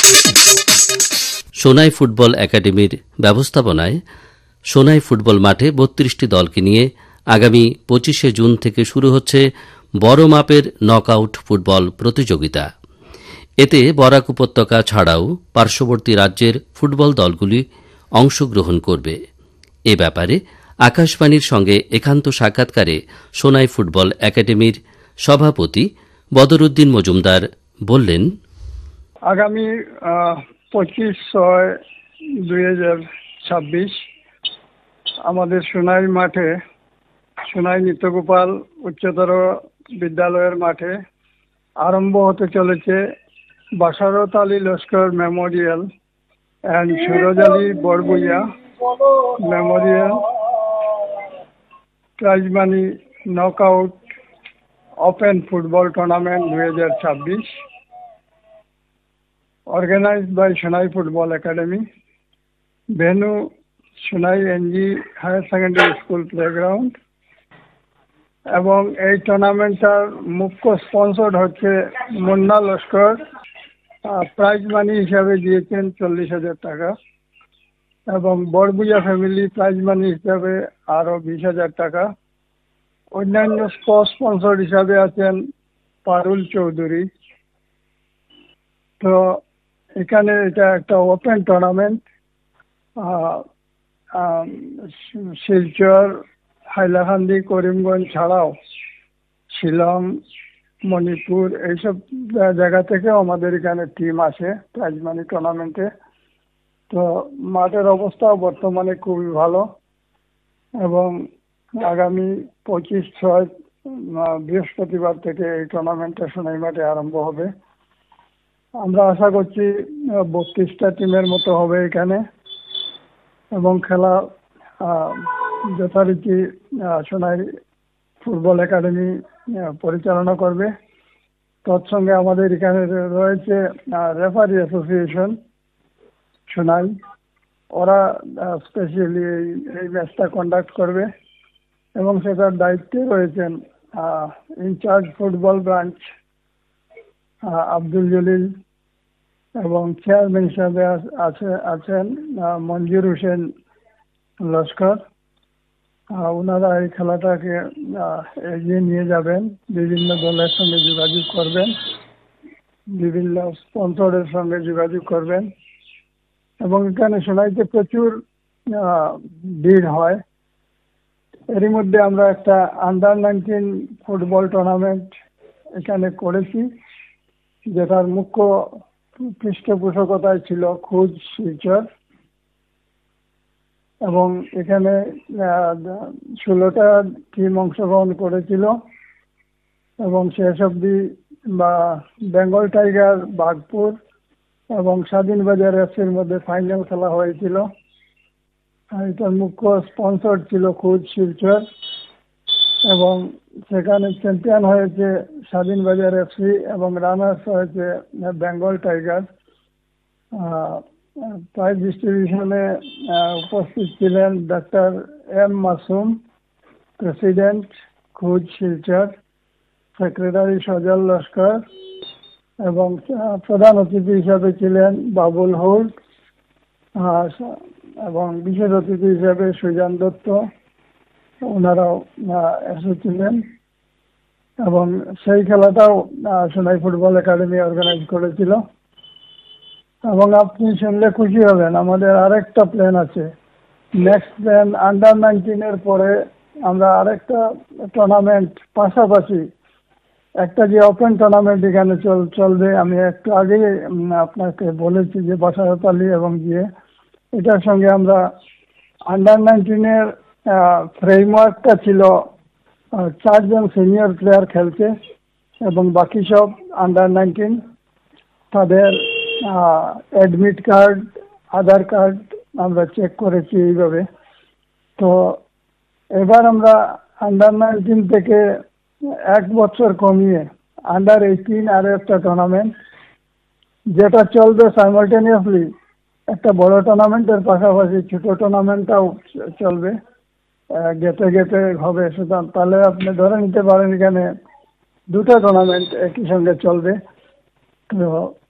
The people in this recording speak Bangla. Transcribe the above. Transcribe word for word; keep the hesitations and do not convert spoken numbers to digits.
সোনাই ফুটবল একাডেমির ব্যবস্থাপনায় সোনাই ফুটবল মাঠে বত্রিশটি দলকে নিয়ে আগামী পঁচিশে জুন থেকে শুরু হচ্ছে বড় মাপের নকআউট ফুটবল প্রতিযোগিতা। এতে বরাক উপত্যকা ছাড়াও পার্শ্ববর্তী রাজ্যের ফুটবল দলগুলি অংশগ্রহণ করবে। এ ব্যাপারে আকাশবাণীর সঙ্গে একান্ত সাক্ষাৎকারে সোনাই ফুটবল একাডেমির সভাপতি বদরুদ্দিন মজুমদার বললেন, আগামী পঁচিশ ছয় দুই হাজার ছাব্বিশ আমাদের সোনাই মাঠে, সোনাই নিত্যগোপাল উচ্চতর বিদ্যালয়ের মাঠে আরম্ভ হতে চলেছে বাসারত Ali Laskar Memorial and Suraj Ali Barbhuiya Memorial prize money knockout open football tournament দুই হাজার ছাব্বিশ, organized by Sonai Football Academy. Venue Sonai N G Higher Secondary School Playground. এবং এই টুর্নামেন্টটার মুখ্য স্পন্সর হচ্ছে মুন্না লস্কর। প্রাইজ মানি হিসাবে দিয়েছেন চল্লিশ হাজার টাকা এবং বড়বুইয়া ফ্যামিলি প্রাইজ মানি হিসাবে আরও বিশ হাজার টাকা। অন্যান্য স্পন্সর হিসাবে আছেন পারুল চৌধুরী। তো এখানে এটা একটা ওপেন টুর্নামেন্ট। শিলচর, হাইলাকান্দি, করিমগঞ্জ ছাড়াও শিলং, মণিপুর এইসব জায়গা থেকেও আমাদের এখানে টিম আসে প্রাইজ মানি টুর্নামেন্টে। তো মাঠের অবস্থাও বর্তমানে খুবই ভালো এবং আগামী পঁচিশ ছয় বৃহস্পতিবার থেকে এই টুর্নামেন্টটা সোনাই মাঠে আরম্ভ হবে। আমরা আশা করছি বত্রিশটা টিমের মতো হবে এখানে এবং খেলা যথারীতি সোনাই ফুটবল একাডেমি পরিচালনা করবে। তৎসঙ্গে আমাদের এখানে রয়েছে রেফারি অ্যাসোসিয়েশন সোনাই, ওরা স্পেশালি এই ম্যাচটা কন্ডাক্ট করবে এবং সেটার দায়িত্বে রয়েছেন in charge football branch Abdul Jalil এবং চেয়ারম্যান হিসাবে আছে আছেন মঞ্জুর হোসেন লস্কর। ওনারা এই খেলাটাকে এগিয়ে নিয়ে যাবেন, বিভিন্ন দলের সঙ্গে যোগাযোগ করবেন, বিভিন্ন স্পন্সরের সঙ্গে যোগাযোগ করবেন এবং এখানে সোনাইতে প্রচুর ভিড় হয়। এরই মধ্যে আমরা একটা আন্ডার নাইনটিন ফুটবল টুর্নামেন্ট এখানে করেছি, যেটার মুখ্য পৃষ্ঠপোষকতায় ছিল খুজ শিলচর এবং এখানে ষোলোটা টিম অংশগ্রহণ করেছিল এবং শেষ অবধি বা বেঙ্গল টাইগার বাগপুর এবং স্বাধীন বাজার এফসির মধ্যে ফাইনাল খেলা হয়েছিল। এটার মুখ্য স্পন্সর ছিল খুজ শিলচর এবং সেখানে চ্যাম্পিয়ন হয়েছে স্বাধীন বাজার এফসি এবং রানার্স হয়েছে বেঙ্গল টাইগার। প্রাইজ ডিস্ট্রিবিউশনে উপস্থিত ছিলেন doctor M Masum, president খুজ Silchar, secretary সজল লস্কর এবং প্রধান অতিথি হিসাবে ছিলেন বাবুল হোল্ড এবং বিশেষ অতিথি হিসাবে সুজান দত্ত, ওনারাও এসেছিলেন এবং সেই খেলাটাও সোনাই ফুটবল একাডেমি অর্গানাইজ করেছিল। এবং আপনি শুনলে খুশি হবেন, আমাদের আরেকটা প্ল্যান আছে। নেক্সট প্ল্যান আন্ডার নাইনটিনের পরে আমরা আরেকটা টুর্নামেন্ট পাশাপাশি একটা যে ওপেন টুর্নামেন্ট এখানে চল চলবে আমি একটু আগেই আপনাকে বলেছি যে বাসারত আলী এবং গিয়ে এটার সঙ্গে আমরা আন্ডার নাইনটিনের ফ্রেমওয়ার্কটা ছিল চারজন সিনিয়র প্লেয়ার খেলছে এবং বাকি সব আন্ডার নাইনটিন। তাদের অ্যাডমিট কার্ড, আধার কার্ড আমরা চেক করেছি এইভাবে। তো এবার আমরা আন্ডার নাইনটিন থেকে এক বছর কমিয়ে আন্ডার এইটিন আরও একটা টুর্নামেন্ট যেটা চলবে সাইমালটেনিয়াসলি একটা বড় টুর্নামেন্টের পাশাপাশি ছোটো টুর্নামেন্টটাও চলবে, গেটে গেটে হবে। সুতরাং তাহলে আপনি ধরে নিতে পারেন এখানে দুটো টুর্নামেন্ট একই সঙ্গে চলবে। তো